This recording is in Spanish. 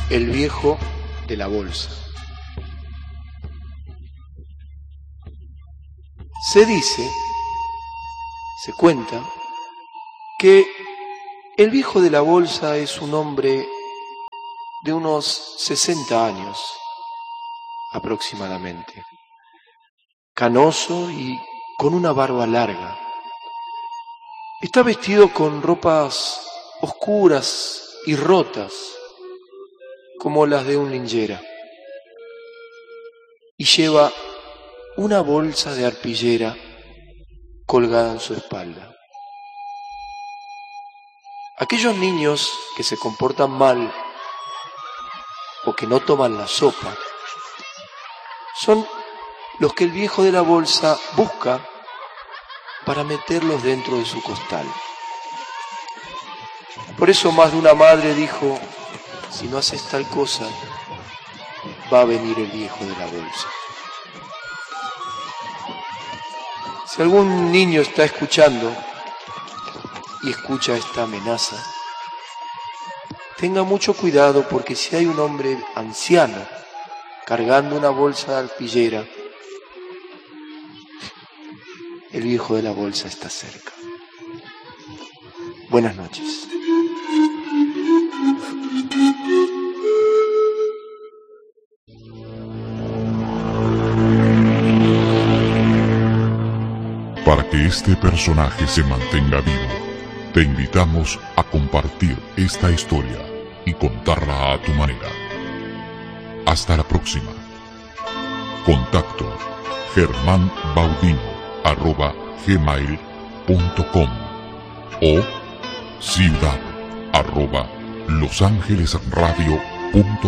El viejo de la bolsa. Se dice, se cuenta, que el viejo de la bolsa es un hombre de unos 60 años aproximadamente, canoso y con una barba larga. Está vestido con ropas oscuras y rotas, como las de un linchera, y lleva una bolsa de arpillera colgada en su espalda. Aquellos niños que se comportan mal o que no toman la sopa son los que el viejo de la bolsa busca para meterlos dentro de su costal. Por eso más de una madre dijo: si no haces tal cosa, va a venir el viejo de la bolsa. Si algún niño está escuchando y escucha esta amenaza, tenga mucho cuidado, porque si hay un hombre anciano cargando una bolsa de arpillera, el viejo de la bolsa está cerca. Buenas noches. Para que este personaje se mantenga vivo, te invitamos a compartir esta historia y contarla a tu manera. Hasta la próxima. Contacto germanbaudino@gmail.com o ciudad@losangelesradio.com.